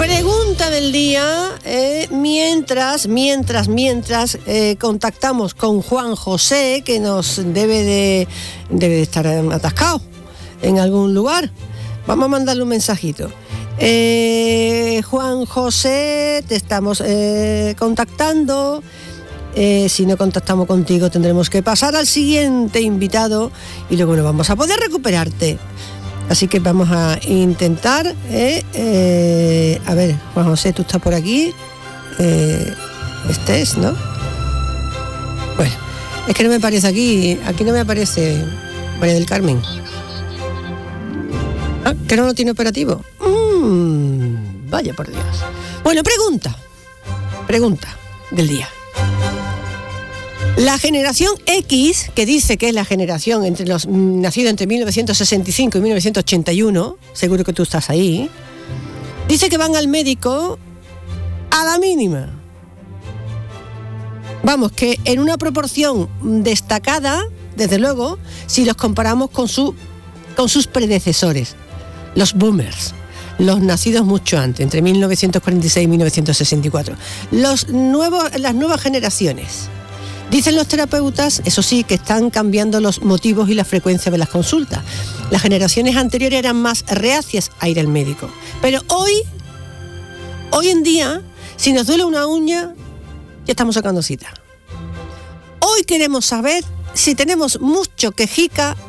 Pregunta del día, mientras contactamos con Juan José, que nos debe de estar atascado en algún lugar. Vamos a mandarle un mensajito. Juan José, te estamos contactando. Si no contactamos contigo, tendremos que pasar al siguiente invitado y luego no vamos a poder recuperarte. Así que vamos a intentar, a ver, Juan José, tú estás por aquí, estés, ¿no? Bueno, es que no me aparece aquí no me aparece María del Carmen. Ah, que no lo tiene operativo. Vaya por Dios. Bueno, pregunta del día. La generación X, que dice que es la generación entre los nacidos entre 1965 y 1981, seguro que tú estás ahí, dice que van al médico a la mínima. Vamos, que en una proporción destacada, desde luego, si los comparamos con sus predecesores, los boomers, los nacidos mucho antes, entre 1946 y 1964, las nuevas generaciones. Dicen los terapeutas, eso sí, que están cambiando los motivos y la frecuencia de las consultas. Las generaciones anteriores eran más reacias a ir al médico. Pero hoy en día, si nos duele una uña, ya estamos sacando cita. Hoy queremos saber si tenemos mucho quejica